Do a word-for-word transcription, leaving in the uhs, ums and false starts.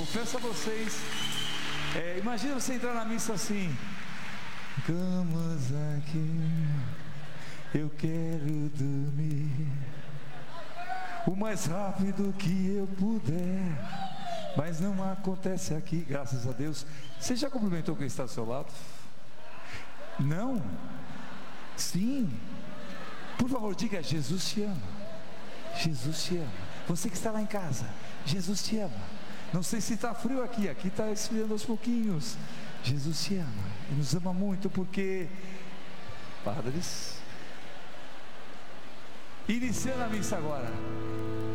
Confesso a vocês, é, imagina você entrar na missa assim: camas aqui, eu quero dormir o mais rápido que eu puder, mas não acontece aqui, graças a Deus. Você já cumprimentou quem está ao seu lado? Não? Sim. Por favor, diga: Jesus te ama. Jesus te ama. Você que está lá em casa, Jesus te ama. Não sei se está frio aqui, aqui está esfriando aos pouquinhos. Jesus te ama e nos ama muito, porque, padres, iniciando a missa agora,